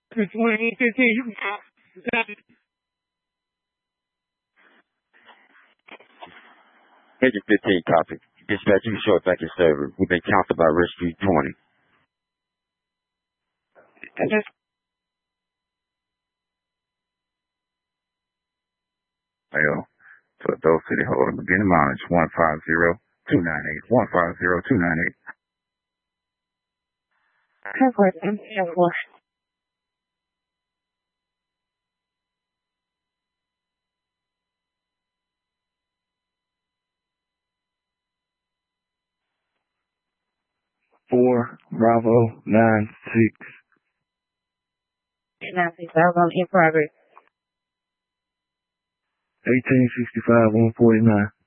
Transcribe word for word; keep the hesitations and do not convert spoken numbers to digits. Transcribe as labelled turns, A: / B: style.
A: twenty fifteen.
B: Agent fifteen copy. Dispatch, you short back your server. We've been counted by Rescue twenty. Well, to adult city holder, begin mileage one five zero two nine eight. one five zero two nine eight.
A: Airport, M C L four.
C: Four Bravo nine six.
A: Nine six. I was on in progress.
C: Eighteen sixty five one forty nine.